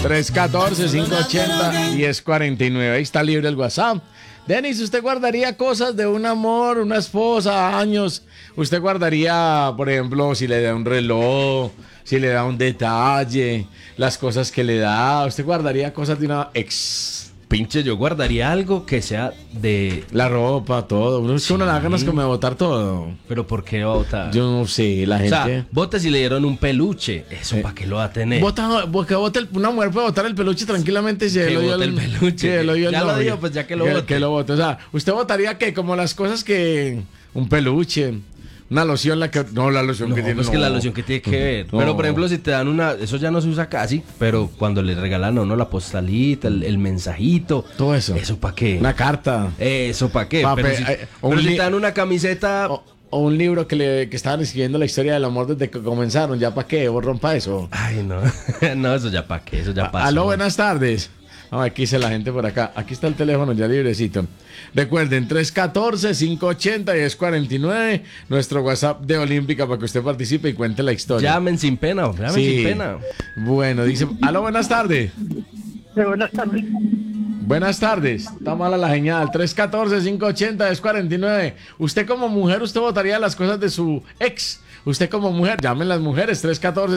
314-580-1049. Ahí está libre el WhatsApp. Denis, ¿usted guardaría cosas de un amor, una esposa, años? ¿Usted guardaría, por ejemplo, si le da un reloj, si le da un detalle, las cosas que le da? ¿Usted guardaría cosas de una ex? Pinche, yo guardaría algo que sea de... La ropa, todo. Uno sí. Le da ganas como de botar todo. ¿Pero por qué va a botar? Yo no sé, la gente... O sea, bote si le dieron un peluche. ¿Eso para qué lo va a tener? Una mujer puede botar el peluche tranquilamente si que lo dio el peluche. Ya lo dijo, pues ya que lo bote. Que lo bote. O sea, ¿usted votaría qué? Como las cosas que... Un peluche... Una loción la que... No, la loción que tiene... Es que la loción que tiene que ver. No. Pero, por ejemplo, si te dan una... Eso ya no se usa casi. Pero cuando le regalan a uno la postalita, el mensajito... Todo eso. ¿Eso para qué? Una carta. ¿Eso para qué? Pero si te dan una camiseta... O un libro que estaban escribiendo la historia del amor desde que comenzaron. ¿Ya para qué? ¿Vos rompa eso? Ay, no. No, eso ya para qué. Eso ya pasó. Aló, buenas tardes. Aquí dice la gente por acá. Aquí está el teléfono ya librecito. Recuerden, 314-580-1049. Nuestro WhatsApp de Olímpica para que usted participe y cuente la historia. Llamen sin pena, sin pena. Bueno, dice... Aló, buenas tardes. Buenas tardes. Buenas tardes. Está mala la señal. 314-580-1049. Usted como mujer, ¿usted votaría las cosas de su ex? Usted como mujer, llamen las mujeres. 314